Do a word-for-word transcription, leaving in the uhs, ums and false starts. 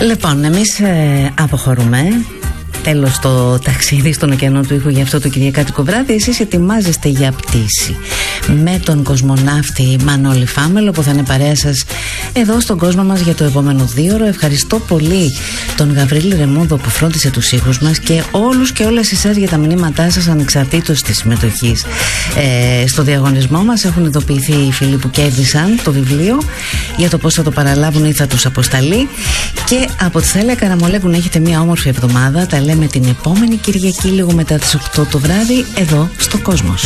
Λοιπόν, εμείς ε, αποχωρούμε. Τέλος το ταξίδι στον ωκεανό του ήχου για αυτό το κυριακάτικο βράδυ. Εσείς ετοιμάζεστε για πτήση με τον κοσμοναύτη Μανώλη Φάμελο, που θα είναι παρέα σας εδώ στον κόσμο μας για το επόμενο δίωρο. Ευχαριστώ πολύ τον Γαβρίλη Ρεμούδο που φρόντισε τους ήχους μας και όλους και όλες εσάς για τα μηνύματά σας ανεξαρτήτως της συμμετοχής ε, στο διαγωνισμό μας. Έχουν ειδοποιηθεί οι φίλοι που κέρδισαν το βιβλίο για το πώς θα το παραλάβουν ή θα τους αποσταλεί. Και από τη Θάλια Καραμολέγου να έχετε μια όμορφη εβδομάδα. Τα λέμε την επόμενη Κυριακή λίγο μετά τις οκτώ το βράδυ εδώ στο Κόσμος.